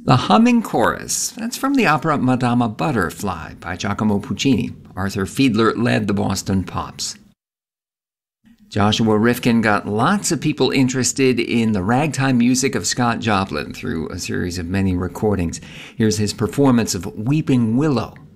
The Humming Chorus, that's from the opera Madama Butterfly by Giacomo Puccini. Arthur Fiedler led the Boston Pops. Joshua Rifkin got lots of people interested in the ragtime music of Scott Joplin through a series of many recordings. Here's his performance of Weeping Willow